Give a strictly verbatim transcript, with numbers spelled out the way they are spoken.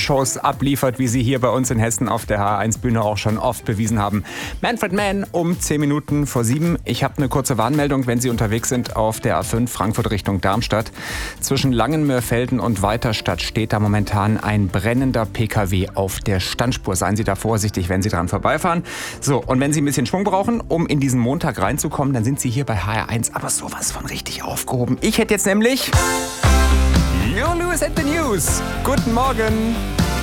Shows abliefert, wie sie hier bei uns in Hessen auf der H eins Bühne auch schon oft bewiesen haben. Manfred Mann um zehn Minuten vor sieben. Ich habe eine kurze Warnmeldung, wenn Sie unterwegs sind auf der A fünf Frankfurt Richtung Darmstadt. Zwischen Langenmörfelden und Weiterstadt steht da momentan ein brennender Pkw auf der Standspur. Seien Sie da vorsichtig, wenn Sie dran vorbeifahren. So, und wenn Sie ein bisschen Schwung brauchen, um in diesen Montag reinzukommen, dann sind Sie hier bei H R eins aber sowas von richtig aufgehoben. Ich hätte jetzt nämlich... Joe Lewis at the News. Guten Morgen.